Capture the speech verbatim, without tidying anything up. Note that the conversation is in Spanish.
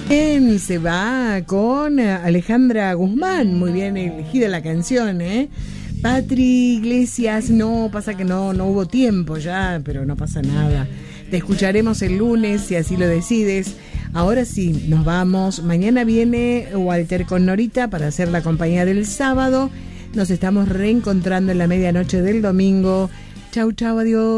Bien, se va con Alejandra Guzmán, muy bien elegida la canción, ¿eh? Patri Iglesias, no, pasa que no, no hubo tiempo ya, pero no pasa nada. Te escucharemos el lunes, si así lo decides. Ahora sí, nos vamos. Mañana viene Walter con Norita para hacer la compañía del sábado. Nos estamos reencontrando en la medianoche del domingo. Chau, chau, adiós.